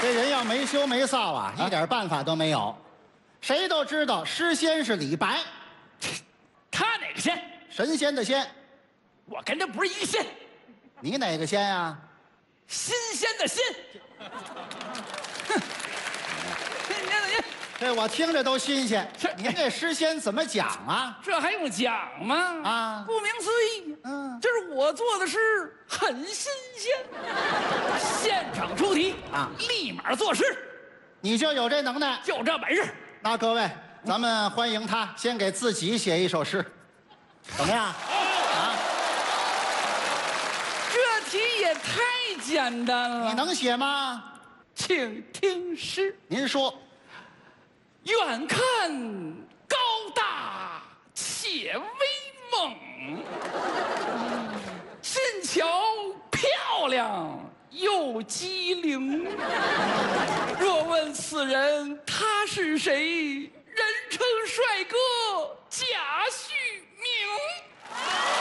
这人要没羞没臊啊，一点办法都没有。谁都知道诗仙是李白， 他哪个仙？ 神仙的仙。 我跟他不是一个仙。 你哪个仙啊？ 新鲜的鲜。哼，您这我听着都新鲜。 这您这诗仙怎么讲啊？ 这还用讲吗？ 啊顾名思义，这是我做的诗很新鲜，现场出题啊立马作诗， 你就有这能耐？ 就这本事。 那各位，咱们欢迎他，先给自己写一首诗，怎么样？啊， 这题也太简单了。 你能写吗？ 请听诗。 您说。 远看高大且威猛，近瞧漂亮又机灵。若问此人他是谁，人称帅哥贾旭明。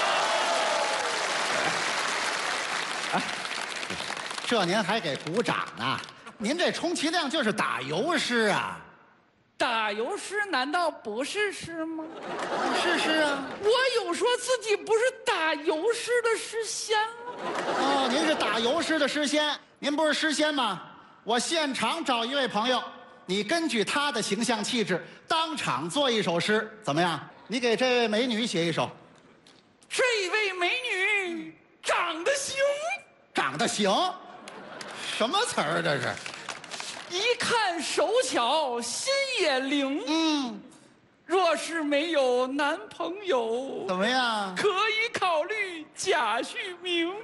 这您还给鼓掌啊？您这充其量就是打油诗啊！ 打油诗难道不是诗吗？ 是诗啊！ 我有说自己不是打油诗的诗仙吗？ 哦，您是打油诗的诗仙，您不是诗仙吗？我现场找一位朋友，你根据他的形象气质，当场做一首诗，怎么样？你给这位美女写一首。 这位美女长得行， 长得行，什么词儿这是？ 一看手巧，心也灵。若是没有男朋友， 怎么样？ 可以考虑贾旭明。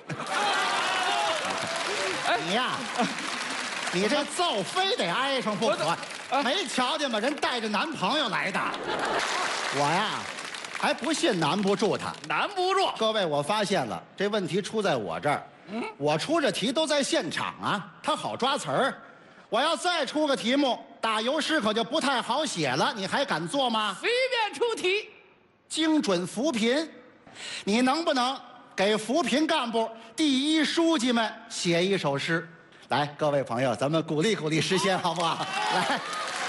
你呀，你这揍非得挨上不可。没瞧见吗？人带着男朋友来的。我呀，还不信难不住他。 难不住。 各位，我发现了，这问题出在我这儿。我出这题都在现场啊，他好抓词儿。我要再出个题目，打油诗可就不太好写了，你还敢做吗？ 随便出题。 精准扶贫，你能不能给扶贫干部、第一书记们写一首诗？来，各位朋友，咱们鼓励鼓励诗仙，好不好？来，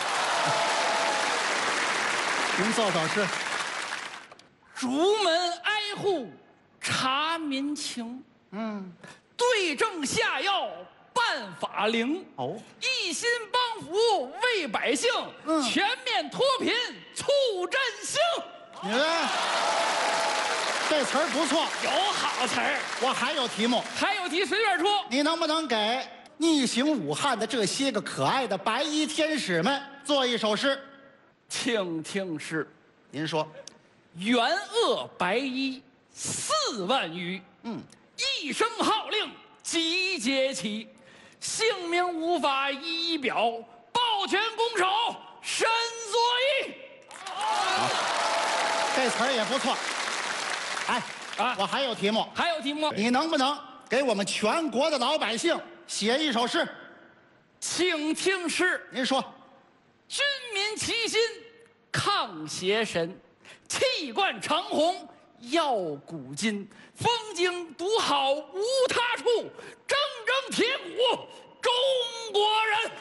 您做首诗。 竹门挨户查民情，对症下药办法灵。一心帮扶为百姓，全面脱贫促振兴。 你看，这词儿不错， 有好词儿。 我还有题目， 还有题随便出。 你能不能给逆行武汉的这些个可爱的白衣天使们做一首诗？ 请听诗。 您说。 援鄂白衣4万余，一声号令集结起，姓名无法一一表，抱拳拱手身作揖。 好，这词儿也不错。哎，我还有题目。 还有题目。 你能不能给我们全国的老百姓写一首诗？ 请听诗。 您说。 军民齐心抗邪神，气贯长虹耀古今，风景独好无他处，铮铮铁骨中国人。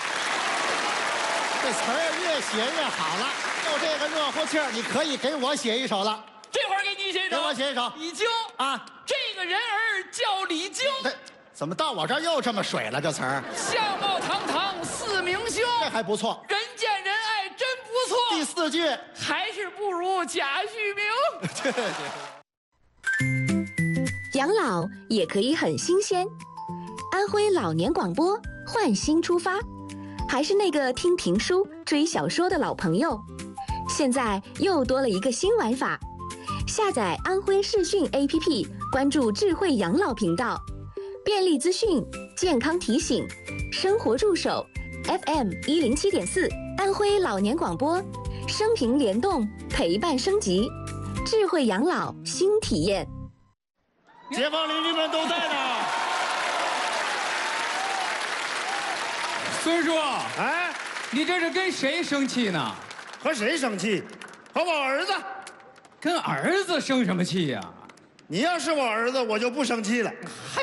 这词儿越写越好了，就这个热乎气儿，你可以给我写一首了。 这会儿给你写一首。 给我写一首。 李菁啊， 这个人儿叫李菁。 怎么到我这儿又这么水了？这词儿。 相貌堂堂四明兄， 这还不错。 人见人爱真不错。 第4句还是不如贾旭明。 养老也可以很新鲜。安徽老年广播换新出发，还是那个听评书、追小说的老朋友，现在又多了一个新玩法。下载安徽视讯 APP， 关注智慧养老频道，便利资讯、健康提醒、生活助手 FM 107.4，安徽老年广播，生平联动，陪伴升级，智慧养老新体验。 街坊邻居们都在呢。 孙叔， 哎， 你这是跟谁生气呢？ 和谁生气？和我儿子。 跟儿子生什么气呀？ 你要是我儿子，我就不生气了。 嘿，